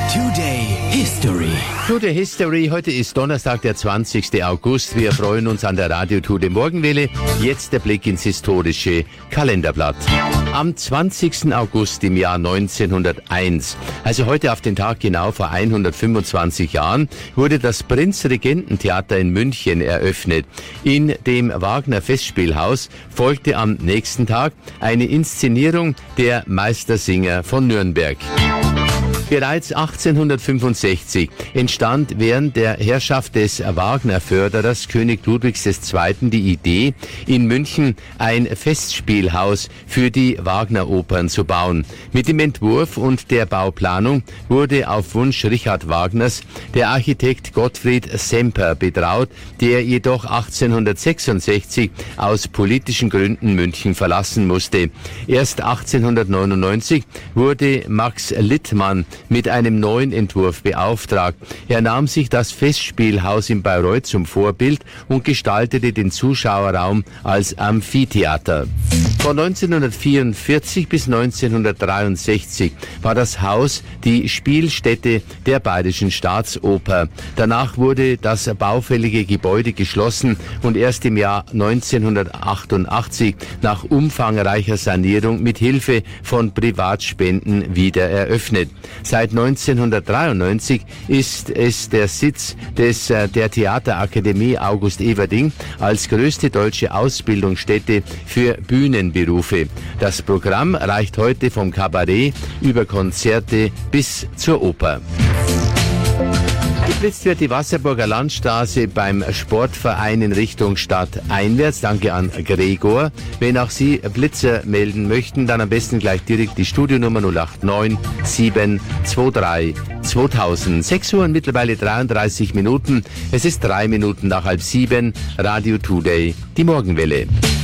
Today History. Today History, heute ist Donnerstag, der 20. August. Wir freuen uns an der Radio Today Morgenwelle. Jetzt der Blick ins historische Kalenderblatt. Am 20. August im Jahr 1901, also heute auf den Tag genau vor 125 Jahren, wurde das Prinzregententheater in München eröffnet. In dem Wagner Festspielhaus folgte am nächsten Tag eine Inszenierung der Meistersinger von Nürnberg. Bereits 1865 entstand während der Herrschaft des Wagner-Förderers König Ludwigs II. Die Idee, in München ein Festspielhaus für die Wagner-Opern zu bauen. Mit dem Entwurf und der Bauplanung wurde auf Wunsch Richard Wagners der Architekt Gottfried Semper betraut, der jedoch 1866 aus politischen Gründen München verlassen musste. Erst 1899 wurde Max Littmann mit einem neuen Entwurf beauftragt. Er nahm sich das Festspielhaus in Bayreuth zum Vorbild und gestaltete den Zuschauerraum als Amphitheater. Von 1944 bis 1963 war das Haus die Spielstätte der Bayerischen Staatsoper. Danach wurde das baufällige Gebäude geschlossen und erst im Jahr 1988 nach umfangreicher Sanierung mit Hilfe von Privatspenden wieder eröffnet. Seit 1993 ist es der Sitz der Theaterakademie August Everding als größte deutsche Ausbildungsstätte für Bühnenberufe. Das Programm reicht heute vom Kabarett über Konzerte bis zur Oper. Geblitzt wird die Wasserburger Landstraße beim Sportverein in Richtung Stadt einwärts. Danke an Gregor. Wenn auch Sie Blitzer melden möchten, dann am besten gleich direkt die Studionummer 089 723 2000. 6 Uhr und mittlerweile 33 Minuten. Es ist 3 Minuten nach 6:30. Radio Today, die Morgenwelle.